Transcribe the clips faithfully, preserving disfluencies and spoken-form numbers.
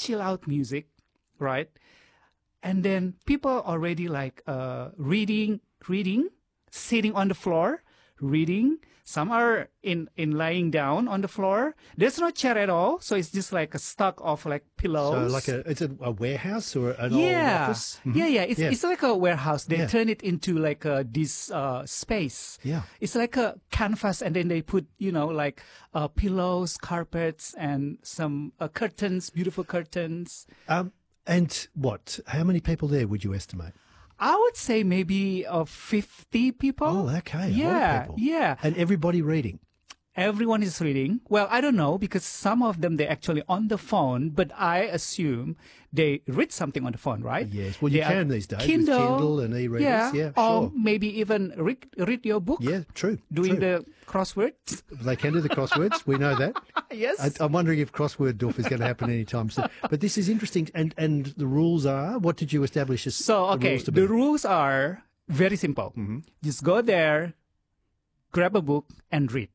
chill out music, right? And then people already like uh, reading, reading, sitting on the floor, reading. Some are in, in lying down on the floor. There's no chair at all, so it's just like a stock of like pillows. So like a, it's a, a warehouse or an yeah. old office? Mm-hmm. Yeah, yeah. It's, yeah. it's like a warehouse. They Yeah. turn it into like a, this uh, space. Yeah. It's like a canvas, and then they put, you know, like uh, pillows, carpets, and some uh, curtains, beautiful curtains. Um, and what? How many people there would you estimate? I would say maybe uh, fifty people. Oh, okay. A Yeah, lot of people. yeah. And everybody reading. Everyone is reading. Well, I don't know, because some of them, they're actually on the phone, but I assume they read something on the phone, right? Yes. Well, you They can are these days Kindle, with Kindle and e-readers. Yeah, Yeah, or sure. maybe even read, read your book. Yeah, true. Doing true. the crosswords. They can do the crosswords. We know that. Yes. I, I'm wondering if crossword doof is going to happen anytime soon. But this is interesting. And and the rules are, what did you establish as So, the okay, rules to be? the rules are very simple. Mm-hmm. Just go there, grab a book, and read.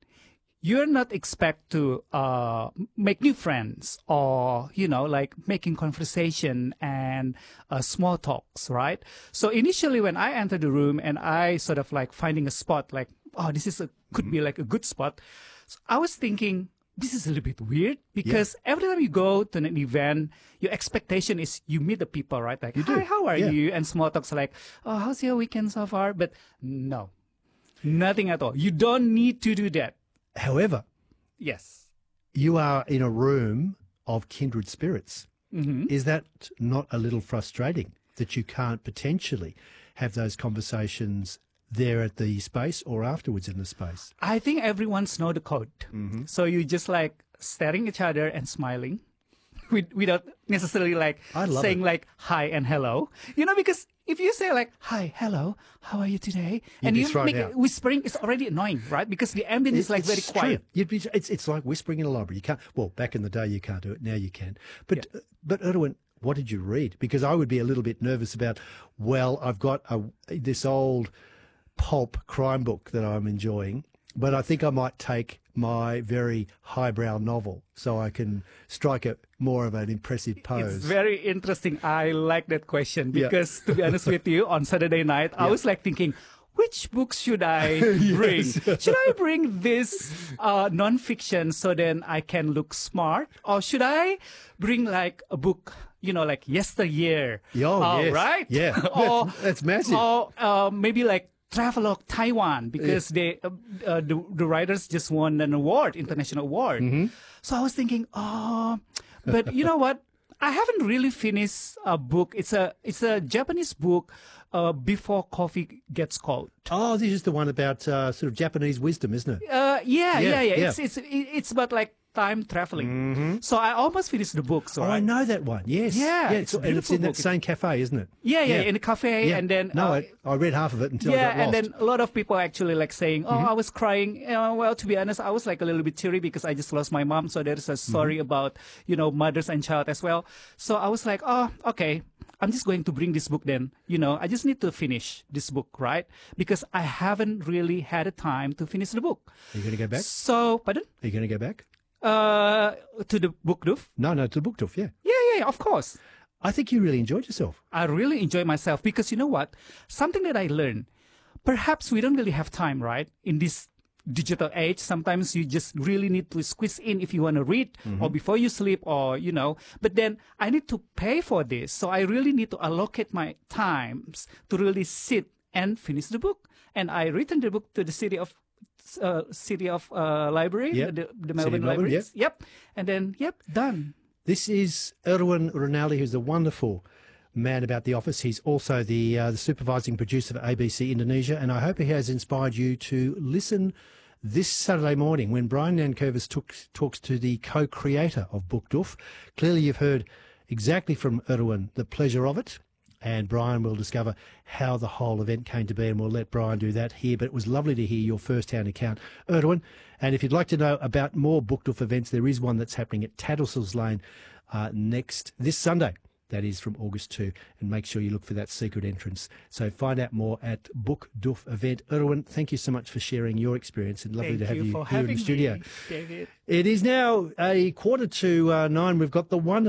You're not expect to uh, make new friends or, you know, like making conversation and uh, small talks, right? So initially when I entered the room and I sort of like finding a spot like, oh, this is a, could be like a good spot. So I was thinking, this is a little bit weird because yeah. every time you go to an event, your expectation is you meet the people, right? Like, you hi, do. how are yeah. you? And small talks like, oh, how's your weekend so far? But no, nothing at all. You don't need to do that. However, yes, you are in a room of kindred spirits. Mm-hmm. Is that not a little frustrating that you can't potentially have those conversations there at the space or afterwards in the space? I think everyone's know the code. Mm-hmm. So you just like staring at each other and smiling with, without necessarily like saying it. like hi and hello. You know, because if you say like, hi, hello, how are you today? You'd and be you thrown make out. it whispering, it's already annoying, right? Because the ambient is like very It's quiet. true. You'd be, it's, it's like whispering in a library. You can't, well, back in the day you can't do it. Now you can. But, Yeah. but Erwin, what did you read? Because I would be a little bit nervous about, well, I've got a, this old pulp crime book that I'm enjoying, but I think I might take my very highbrow novel so I can strike a more of an impressive pose. It's very interesting. I like that question Yeah. because to be honest with you, on Saturday night, I Yeah. was like thinking, which books should I bring? Yes. Should I bring this uh, non-fiction so then I can look smart? Or should I bring like a book, you know, like Yesteryear? Oh, uh, yes. Right? Yeah. or, That's, that's massive. Or uh, maybe like Travelogue Taiwan, because they uh, uh, the, the writers just won an award, international award. Mm-hmm. So I was thinking, oh, but you know what? I haven't really finished a book. It's a it's a Japanese book, uh, Before Coffee Gets Cold. Oh, this is the one about uh, sort of Japanese wisdom, isn't it? Uh, yeah, Yeah, yeah, yeah. yeah. It's it's it's about like time traveling. Mm-hmm. So I almost finished the book. So Oh, I know that one. Yes. Yeah, yeah it's a and it's beautiful in that book. same cafe, isn't it? Yeah, yeah, in a cafe, Yeah. and then no, uh, I, I read half of it until yeah, I got and lost. then a lot of people actually like saying, "Oh, Mm-hmm. I was crying." Uh, well, to be honest, I was like a little bit teary because I just lost my mom. So there's a story Mm-hmm. about you know mothers and child as well. So I was like, "Oh, okay, I'm just going to bring this book then. You know, I just need to finish this book, right? Because I haven't really had a time to finish the book." Are you going to go back? So, pardon? Are you going to go back? Uh, to the book doof? No, no, to the book doof, yeah. Yeah, yeah, yeah, of course. I think you really enjoyed yourself. I really enjoy myself because you know what? Something that I learned, perhaps we don't really have time, right? In this digital age, sometimes you just really need to squeeze in if you want to read Mm-hmm. or before you sleep or, you know, but then I need to pay for this. So I really need to allocate my times to really sit and finish the book. And I returned the book to the city of uh, city of uh, library, Yep. the, the City Melbourne of Melbourne, libraries. Yep. And then, yep, done. This is Erwin Rinaldi, who's a wonderful man about the office. He's also the, uh, the supervising producer for A B C Indonesia, and I hope he has inspired you to listen this Saturday morning when Brian Nankervis took, talks to the co-creator of Book Doof. Clearly you've heard exactly from Erwin the pleasure of it, and Brian will discover how the whole event came to be, and we'll let Brian do that here. But it was lovely to hear your first-hand account, Erwin. And if you'd like to know about more Book Doof events, there is one that's happening at Tattersalls Lane uh, next this Sunday. That is from August second, and make sure you look for that secret entrance. So find out more at Book Doof event. Erwin, thank you so much for sharing your experience, and lovely Thank to have you you for here in having the studio. me, David. It is now a quarter to uh, nine. We've got the one